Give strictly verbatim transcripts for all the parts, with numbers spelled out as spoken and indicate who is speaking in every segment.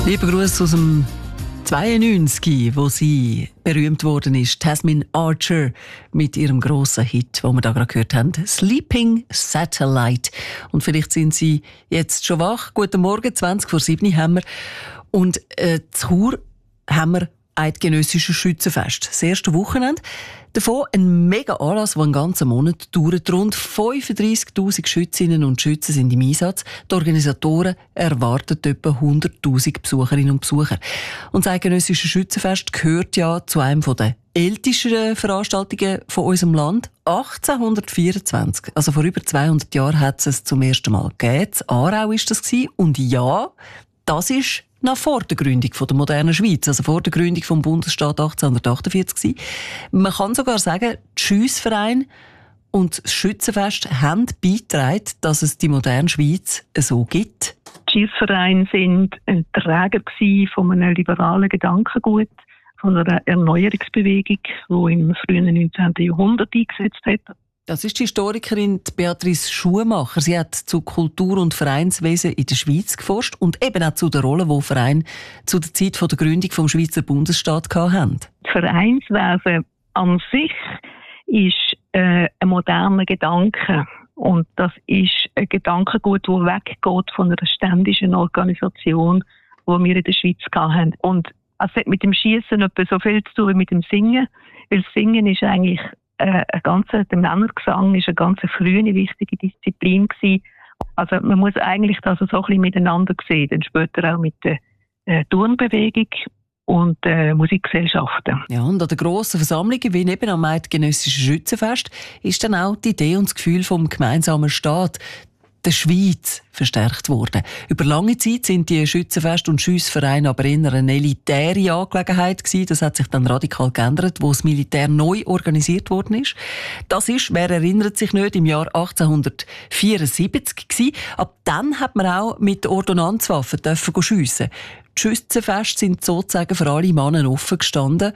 Speaker 1: Liebe Grüße aus dem zweiundneunzig, wo sie berühmt worden ist, Tasmin Archer, mit ihrem grossen Hit, den wir da gerade gehört haben, «Sleeping Satellite». Und vielleicht sind Sie jetzt schon wach. Guten Morgen, zwanzig vor sieben haben wir. Und äh, zu Chur haben wir Eidgenössisches Schützenfest. Das erste Wochenende. Davon ein mega Anlass, der einen ganzen Monat dauert. Rund fünfunddreissigtausend Schützinnen und Schützen sind im Einsatz. Die Organisatoren erwarten etwa hunderttausend Besucherinnen und Besucher. Und das Eidgenössische Schützenfest gehört ja zu einem der ältesten Veranstaltungen von unserem Land. achtzehnhundertvierundzwanzig, also vor über zweihundert Jahren, hat es zum ersten Mal gegeben. In Aarau war das. Und ja, das ist noch vor der Gründung der modernen Schweiz, also vor der Gründung des Bundesstaats achtzehnhundertachtundvierzig. Man kann sogar sagen, die Schiessvereine und das Schützenfest haben beigetragen, dass es die moderne Schweiz so gibt.
Speaker 2: Die Schiessvereine sind ein Träger von einem liberalen Gedankengut, von einer Erneuerungsbewegung, die im frühen neunzehnten Jahrhundert eingesetzt hat.
Speaker 1: Das ist die Historikerin Beatrice Schumacher. Sie hat zu Kultur- und Vereinswesen in der Schweiz geforscht und eben auch zu der Rolle, die Vereine zu der Zeit der Gründung des Schweizer Bundesstaats hatten.
Speaker 2: Das Vereinswesen an sich ist äh, ein moderner Gedanke. Und das ist ein Gedankengut, das weggeht von einer ständischen Organisation, die wir in der Schweiz hatten. Und es hat mit dem Schiessen etwa so viel zu tun wie mit dem Singen, weil das Singen ist eigentlich Äh, ein ganzer, der Männergesang war eine ganz frühe, wichtige Disziplin gewesen. Also man muss eigentlich das so ein bisschen miteinander sehen, dann später auch mit der äh, Turnbewegung und äh, Musikgesellschaften.
Speaker 1: Ja, und an den grossen Versammlungen, wie eben am Eidgenössischen Schützenfest, ist dann auch die Idee und das Gefühl vom gemeinsamen Staat, der Schweiz, verstärkt worden. Über lange Zeit sind die Schützenfest- und Schiessvereine aber eher eine elitäre Angelegenheit gewesen. Das hat sich dann radikal geändert, wo das Militär neu organisiert worden ist. Das ist, wer erinnert sich nicht, im Jahr achtzehnhundertvierundsiebzig gewesen. Ab dann hat man auch mit Ordonnanzwaffen dürfen schiessen. Die Schützenfeste sind sozusagen für alle Männer offen gestanden.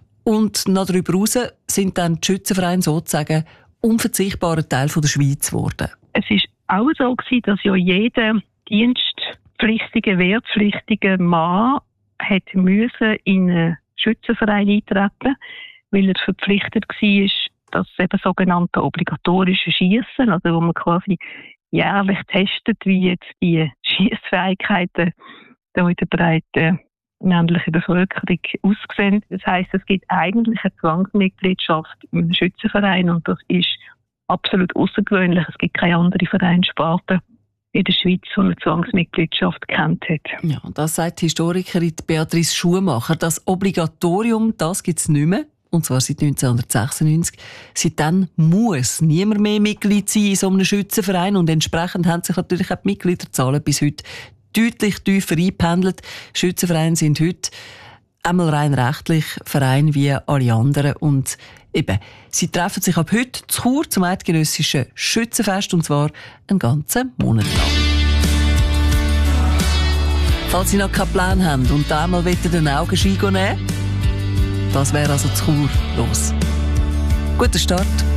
Speaker 1: Und noch darüber hinaus sind dann die Schützenvereine sozusagen unverzichtbarer Teil der Schweiz geworden.
Speaker 2: Es ist auch so gewesen, dass ja jeder dienstpflichtige, wehrpflichtige Mann hätte müssen in einen Schützenverein eintreten, weil er verpflichtet war, das eben sogenannte obligatorische Schiessen, also wo man quasi jährlich testet, wie jetzt die Schiessfähigkeiten in der breiten männlichen Bevölkerung aussehen. Das heisst, es gibt eigentlich eine Zwangsmitgliedschaft im Schützenverein und das ist absolut außergewöhnlich. Es gibt keine andere Vereinssparte in der Schweiz, die eine Zwangsmitgliedschaft kennt hat.
Speaker 1: Ja, das sagt die Historikerin Beatrice Schumacher. Das Obligatorium, das gibt es nicht mehr. Und zwar seit neunzehnhundertsechsundneunzig. Seitdem muss niemand mehr Mitglied sein in so einem Schützenverein. Und entsprechend haben sich natürlich auch die Mitgliederzahlen bis heute deutlich tiefer eingependelt. Schützenvereine sind heute einmal rein rechtlich Verein wie alle anderen. Und eben, sie treffen sich ab heute zu Chur zum Eidgenössischen Schützenfest, und zwar einen ganzen Monat lang. Falls Sie noch keinen Plan haben und da einmal den Augenschein nehmen, das wäre also zu Chur los. Guten Start.